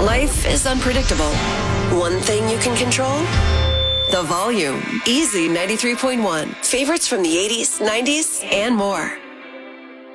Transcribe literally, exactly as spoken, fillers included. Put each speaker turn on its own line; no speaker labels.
Life is unpredictable. One thing you can control? The volume. Easy ninety-three point one. Favorites from the eighties, nineties, and more.